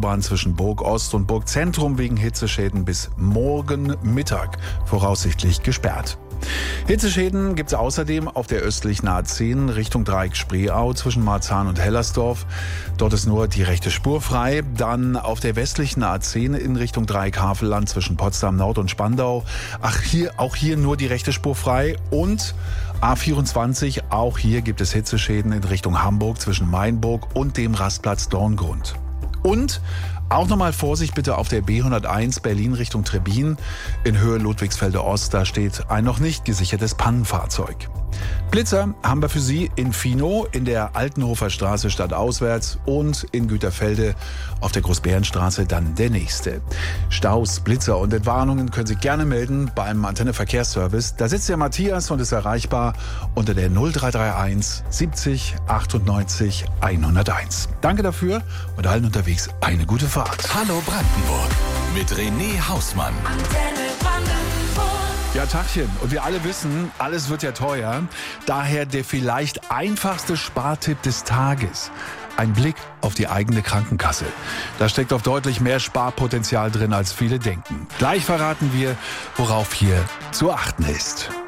Autobahn zwischen Burg Ost und Burg Zentrum wegen Hitzeschäden bis morgen Mittag voraussichtlich gesperrt. Hitzeschäden gibt es außerdem auf der östlichen A10 Richtung Dreieck Spreeau zwischen Marzahn und Hellersdorf. Dort ist nur die rechte Spur frei. Dann auf der westlichen A10 in Richtung Dreieck Havelland zwischen Potsdam Nord und Spandau. Auch hier nur die rechte Spur frei. Und A24, auch hier gibt es Hitzeschäden in Richtung Hamburg zwischen Mainburg und dem Rastplatz Dorngrund. Und auch nochmal Vorsicht bitte auf der B101 Berlin Richtung Trebbin in Höhe Ludwigsfelde Ost. Da steht ein noch nicht gesichertes Pannenfahrzeug. Blitzer haben wir für Sie in Finow in der Altenhofer Straße stadtauswärts und in Güterfelde auf der Großbärenstraße dann der nächste. Staus, Blitzer und Entwarnungen können Sie gerne melden beim Antenne Verkehrsservice. Da sitzt der Matthias und ist erreichbar unter der 0331 70 98 101. Danke dafür und allen unterwegs eine gute Fahrt. Hallo Brandenburg mit René Hausmann. Antenne Brandenburg. Ja, Tagchen. Und wir alle wissen, alles wird ja teuer. Daher der vielleicht einfachste Spartipp des Tages. Ein Blick auf die eigene Krankenkasse. Da steckt oft deutlich mehr Sparpotenzial drin, als viele denken. Gleich verraten wir, worauf hier zu achten ist.